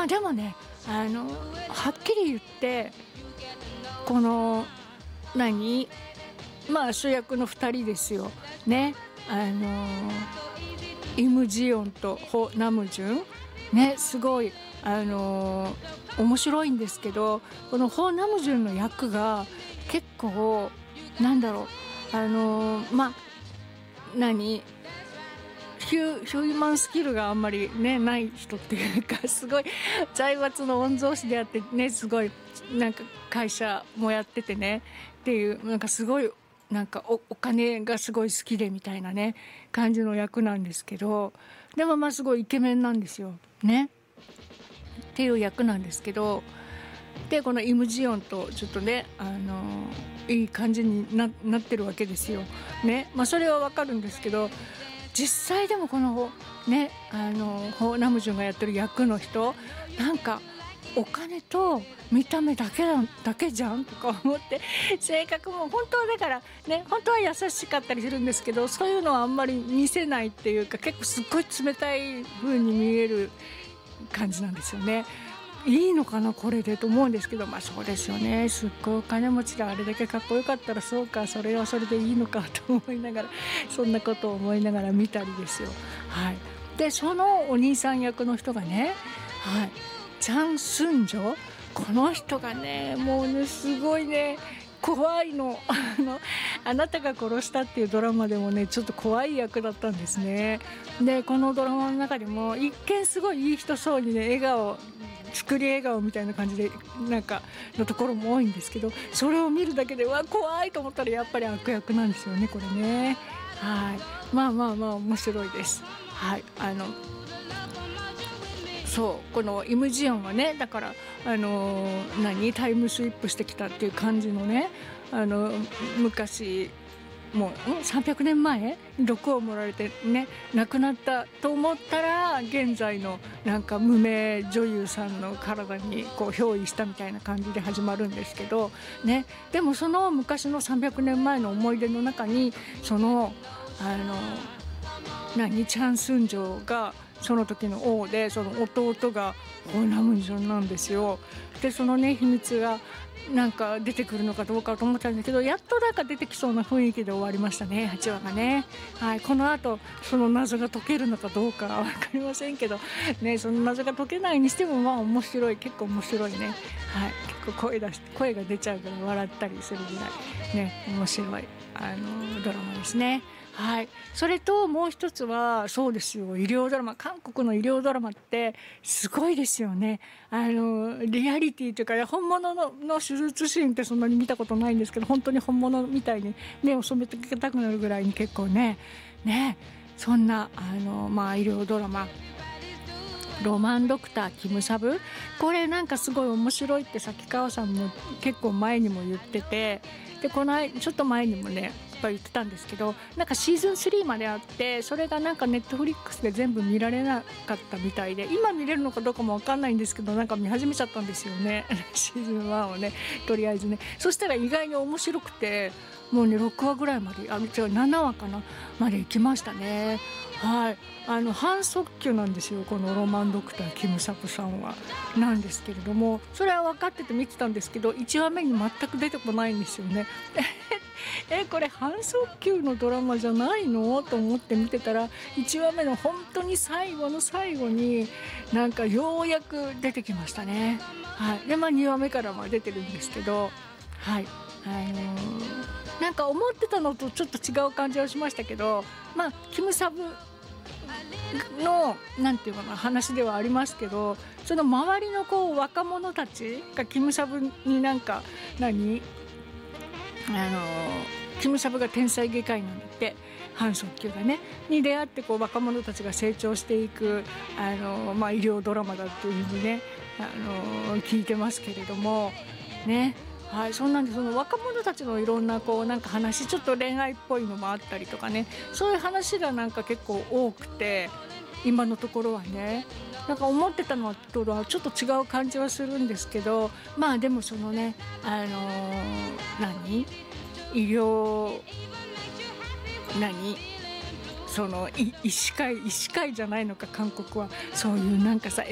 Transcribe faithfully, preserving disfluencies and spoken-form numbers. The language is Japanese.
あでもね、あのはっきり言ってこの何まあ主役のふたりですよね。あのイムジヨンとホ・ナムジュンね、すごいあの面白いんですけど、このホ・ナムジュンの役が結構なんだろう、あのまあ何ヒュ, ヒューマンスキルがあんまりねない人っていうか、すごい財閥の御曹司であってね、すごいなんか会社もやっててねっていう、なんかすごいなんか お, お金がすごい好きでみたいなね感じの役なんですけど、でもまあすごいイケメンなんですよねっていう役なんですけど、でこのイムジヨンとちょっとねあのいい感じに な, なってるわけですよね。まあそれはわかるんですけど、実際でもこのねあのホ・ナムジュンがやってる役の人、なんかお金と見た目だけだだけじゃんとか思って、性格も本当はだからね、本当は優しかったりするんですけど、そういうのはあんまり見せないっていうか、結構すっごい冷たい風に見える感じなんですよね。いいのかなこれでと思うんですけど、まあそうですよね、すっごいお金持ちであれだけかっこよかったらそうか、それはそれでいいのかと思いながら、そんなことを思いながら見たりですよ。はい、でそのお兄さん役の人がね、はい、チャン・スンジョ、この人がねもうねすごいね怖いのあのあなたが殺したっていうドラマでもねちょっと怖い役だったんですね。でこのドラマの中でも一見すごいいい人そうにね笑顔作り笑顔みたいな感じでなんかのところも多いんですけど、それを見るだけでわ怖いと思ったらやっぱり悪役なんですよねこれね。はい、まあまあまあ面白いです。はい、あのそうこのイムジヨンはね、だからあの何タイムスリップしてきたっていう感じのね、あの昔もうさんびゃくねんまえに毒を盛られてね亡くなったと思ったら、現在のなんか無名女優さんの体にこう憑依したみたいな感じで始まるんですけどね。でもその昔のさんびゃくねんまえの思い出の中に、そのあの何チャン・スンジョがその時の王で、その弟がホ・ナムジュンなんですよ。でそのね秘密がなんか出てくるのかどうかと思ったんだけど、やっとなんか出てきそうな雰囲気で終わりましたね、はちわがね。はい、この後その謎が解けるのかどうかは分かりませんけどね、その謎が解けないにしてもまあ面白い、結構面白いね。はい、結構声出し声が出ちゃうから笑ったりするぐらいね面白いあのドラマですね。はい、それともう一つはそうですよ、医療ドラマ、韓国の医療ドラマってすごいですよね。あのリアリティというか、本物 の, の手術シーンってそんなに見たことないんですけど、本当に本物みたいに目を染めてかけたくなるぐらいに結構ねねそんなあの、まあ、医療ドラマ、ロマンドクターキムサブ、これなんかすごい面白いって崎川さんも結構前にも言ってて、でこのちょっと前にもね言ってたんですけど、なんかシーズンスリーまであって、それがなんかネットフリックスで全部見られなかったみたいで、今見れるのかどうかも分かんないんですけど、なんか見始めちゃったんですよねシーズンワンをね、とりあえずね。そしたら意外に面白くて、もうねろくわぐらいまで、あ違うななわかなまで行きましたね。はい、あの半速球なんですよこのロマンドクターキムサプさんは。なんですけれども、それは分かってて見てたんですけど、いちわめに全く出てこないんですよねえこれ半速球のドラマじゃないのと思って見てたら、いちわめの本当に最後の最後になんかようやく出てきましたね。はい、でまあにわめからも出てるんですけど、はいあのー、なんか思ってたのとちょっと違う感じはしましたけど、まあキムサブのなんていうかな話ではありますけど、その周りのこう若者たちがキムサブになんか何あのキムサブが天才外科医なんだって、半速球がねに出会ってこう若者たちが成長していくあの、まあ、医療ドラマだっていうふうにねあの聞いてますけれどもね。はい、そんなんでその若者たちのいろんなこうなんか話、ちょっと恋愛っぽいのもあったりとかね、そういう話がなんか結構多くて、今のところはねなんか思ってたのとはちょっと違う感じはするんですけど、まあでもそのねあのー、何医療何その医師会医師会じゃないのか韓国は、そういうなんかさ